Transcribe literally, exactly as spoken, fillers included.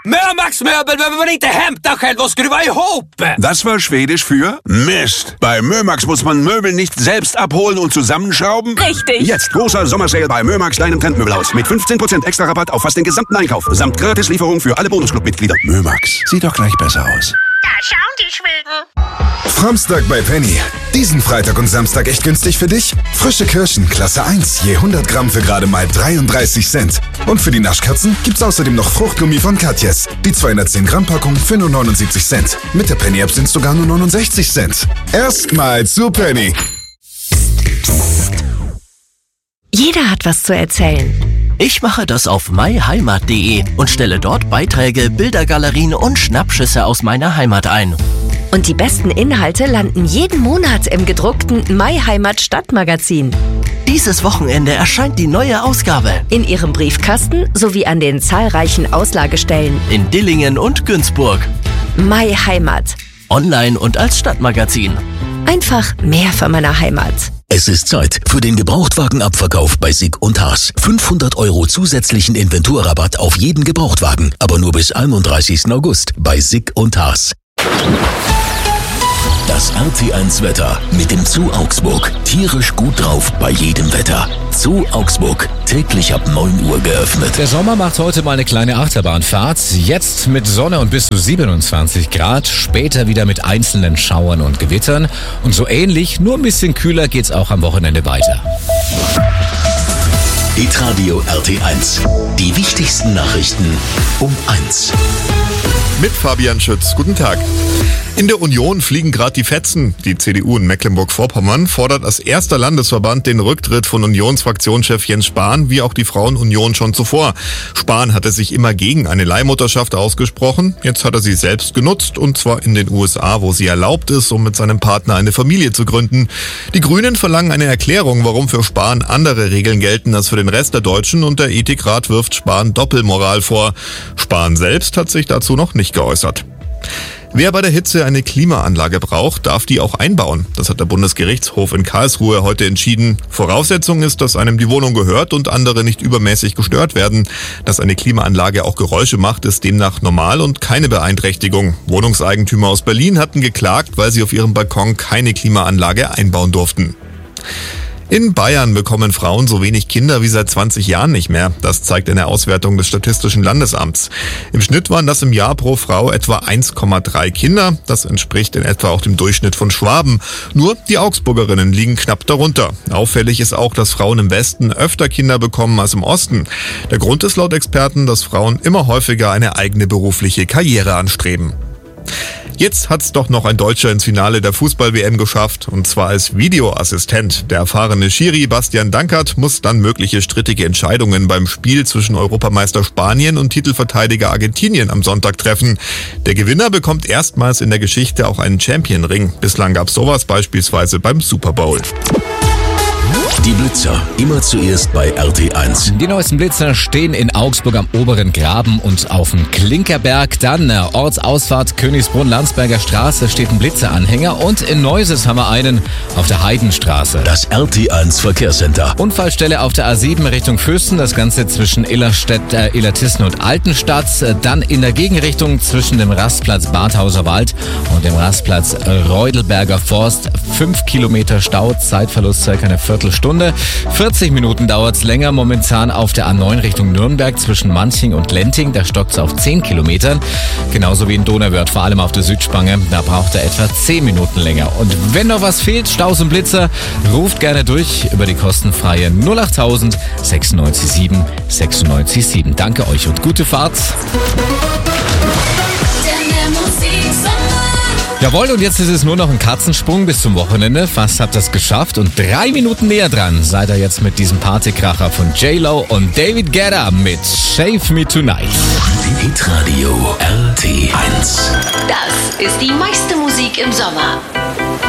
Mörmax möbel behöver man inte hämta själv och skruva ihop. Das war Schwedisch für Mist. Bei Mörmax muss man Möbel nicht selbst abholen und zusammenschrauben. Richtig. Jetzt großer Sommersale bei Mörmax, deinem Trendmöbelhaus. Mit fünfzehn Prozent extra Rabatt auf fast den gesamten Einkauf. Samt Gratislieferung für alle Bonusclub-Mitglieder. Mörmax, sieht doch gleich besser aus. Da schauen die Schweden. Framstag bei Penny. Diesen Freitag und Samstag echt günstig für dich? Frische Kirschen, Klasse eins, je hundert Gramm für gerade mal dreiunddreißig Cent. Und für die Naschkatzen gibt's außerdem noch Fruchtgummi von Katjes. Die zweihundertzehn Gramm Packung für nur neunundsiebzig Cent. Mit der Penny-App sind's sogar nur neunundsechzig Cent. Erstmal zu Penny. Jeder hat was zu erzählen. Ich mache das auf my heimat punkt de und stelle dort Beiträge, Bildergalerien und Schnappschüsse aus meiner Heimat ein. Und die besten Inhalte landen jeden Monat im gedruckten My Heimat Stadtmagazin. Dieses Wochenende erscheint die neue Ausgabe. In Ihrem Briefkasten sowie an den zahlreichen Auslagestellen. In Dillingen und Günzburg. My Heimat. Online und als Stadtmagazin. Einfach mehr von meiner Heimat. Es ist Zeit für den Gebrauchtwagenabverkauf bei Sick und Haas. fünfhundert Euro zusätzlichen Inventurrabatt auf jeden Gebrauchtwagen, aber nur bis einunddreißigsten August bei Sick und Haas. Das R T eins Wetter mit dem Zoo Augsburg. Tierisch gut drauf bei jedem Wetter. Zoo Augsburg, täglich ab neun Uhr geöffnet. Der Sommer macht heute mal eine kleine Achterbahnfahrt. Jetzt mit Sonne und bis zu siebenundzwanzig Grad. Später wieder mit einzelnen Schauern und Gewittern. Und so ähnlich, nur ein bisschen kühler geht's auch am Wochenende weiter. Hitradio R T eins. Die wichtigsten Nachrichten um eins. Mit Fabian Schütz. Guten Tag. In der Union fliegen gerade die Fetzen. Die C D U in Mecklenburg-Vorpommern fordert als erster Landesverband den Rücktritt von Unionsfraktionschef Jens Spahn, wie auch die Frauenunion schon zuvor. Spahn hatte sich immer gegen eine Leihmutterschaft ausgesprochen. Jetzt hat er sie selbst genutzt, und zwar in den U S A, wo sie erlaubt ist, um mit seinem Partner eine Familie zu gründen. Die Grünen verlangen eine Erklärung, warum für Spahn andere Regeln gelten als für den Rest der Deutschen, und der Ethikrat wirft Spahn Doppelmoral vor. Spahn selbst hat sich dazu noch nicht geäußert. Wer bei der Hitze eine Klimaanlage braucht, darf die auch einbauen. Das hat der Bundesgerichtshof in Karlsruhe heute entschieden. Voraussetzung ist, dass einem die Wohnung gehört und andere nicht übermäßig gestört werden. Dass eine Klimaanlage auch Geräusche macht, ist demnach normal und keine Beeinträchtigung. Wohnungseigentümer aus Berlin hatten geklagt, weil sie auf ihrem Balkon keine Klimaanlage einbauen durften. In Bayern bekommen Frauen so wenig Kinder wie seit zwanzig Jahren nicht mehr. Das zeigt eine Auswertung des Statistischen Landesamts. Im Schnitt waren das im Jahr pro Frau etwa eins Komma drei Kinder. Das entspricht in etwa auch dem Durchschnitt von Schwaben. Nur die Augsburgerinnen liegen knapp darunter. Auffällig ist auch, dass Frauen im Westen öfter Kinder bekommen als im Osten. Der Grund ist laut Experten, dass Frauen immer häufiger eine eigene berufliche Karriere anstreben. Jetzt hat's doch noch ein Deutscher ins Finale der Fußball-W M geschafft, und zwar als Videoassistent. Der erfahrene Schiri Bastian Dankert muss dann mögliche strittige Entscheidungen beim Spiel zwischen Europameister Spanien und Titelverteidiger Argentinien am Sonntag treffen. Der Gewinner bekommt erstmals in der Geschichte auch einen Champion-Ring. Bislang gab's sowas beispielsweise beim Super Bowl. Die Blitzer, immer zuerst bei R T eins. Die neuesten Blitzer stehen in Augsburg am oberen Graben und auf dem Klinkerberg. Dann äh, Ortsausfahrt Königsbrunn-Landsberger Straße steht ein Blitzeranhänger, und in Neuses haben wir einen auf der Heidenstraße. Das R T eins Verkehrscenter. Unfallstelle auf der A sieben Richtung Fürsten, das Ganze zwischen Illerstedt, äh, Illertissen und Altenstadt. Äh, dann in der Gegenrichtung zwischen dem Rastplatz Badhauser Wald und dem Rastplatz äh, Reudelberger Forst. Fünf Kilometer Stau, Zeitverlust circa eine Viertelstunde. vierzig Minuten dauert's länger momentan auf der A neun Richtung Nürnberg zwischen Manching und Lenting. Da stockt's auf zehn Kilometern. Genauso wie in Donauwörth, vor allem auf der Südspange. Da braucht er etwa zehn Minuten länger. Und wenn noch was fehlt, Staus und Blitzer, ruft gerne durch über die kostenfreie null achttausend sechsundneunzig sieben sechsundneunzig sieben. Danke euch und gute Fahrt. Jawohl, und jetzt ist es nur noch ein Katzensprung bis zum Wochenende. Fast habt ihr es geschafft, und drei Minuten näher dran seid ihr jetzt mit diesem Partykracher von J-Lo und David Guetta mit Shave Me Tonight. Hitradio R T eins. Das ist die meiste Musik im Sommer.